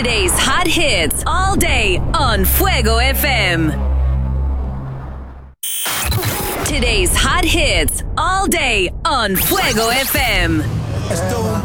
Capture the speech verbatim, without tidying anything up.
Today's hot hits all day on Fuego F M. Today's hot hits all day on Fuego F M. Esto es un